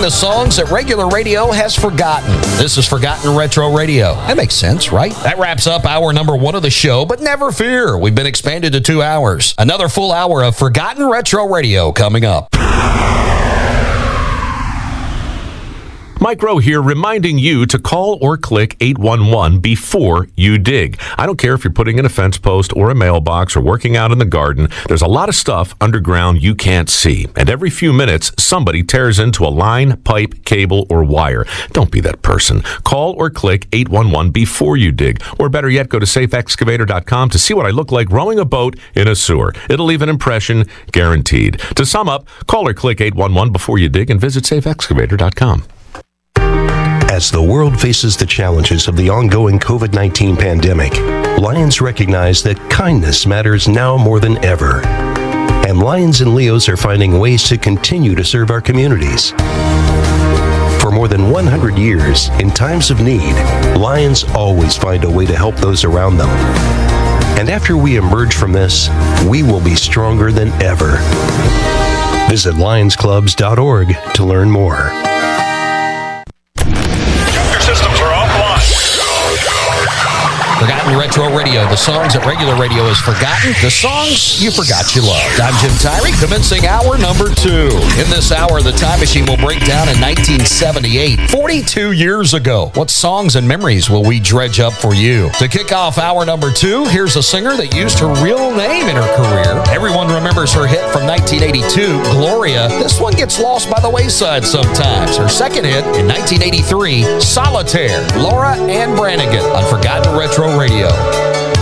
the songs that regular radio has forgotten. This is Forgotten Retro Radio. That makes sense, right? That wraps up hour number 1 of the show, but never fear, we've been expanded to 2 hours. Another full hour of Forgotten Retro Radio coming up. Mike Rowe here, reminding you to call or click 811 before you dig. I don't care if you're putting in a fence post or a mailbox or working out in the garden. There's a lot of stuff underground you can't see. And every few minutes, somebody tears into a line, pipe, cable, or wire. Don't be that person. Call or click 811 before you dig. Or better yet, go to safeexcavator.com to see what I look like rowing a boat in a sewer. It'll leave an impression, guaranteed. To sum up, call or click 811 before you dig and visit safeexcavator.com. As the world faces the challenges of the ongoing COVID-19 pandemic, Lions recognize that kindness matters now more than ever. And Lions and Leos are finding ways to continue to serve our communities. For more than 100 years, in times of need, Lions always find a way to help those around them. And after we emerge from this, we will be stronger than ever. Visit lionsclubs.org to learn more. Forgotten Retro Radio, the songs that regular radio has forgotten, the songs you forgot you loved. I'm Jim Tyree, commencing hour number 2. In this hour, the Time Machine will break down in 1978, 42 years ago. What songs and memories will we dredge up for you? To kick off hour number 2, here's a singer that used her real name in her career. Everyone remembers her hit from 1982, Gloria. This one gets lost by the wayside sometimes. Her second hit in 1983, Solitaire, Laura Ann Branigan on Forgotten Retro Radio.